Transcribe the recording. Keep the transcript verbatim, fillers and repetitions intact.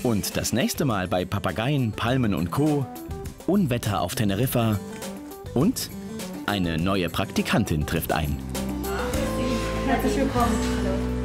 Und das nächste Mal bei Papageien, Palmen und Co. Unwetter auf Teneriffa und eine neue Praktikantin trifft ein. Herzlich willkommen.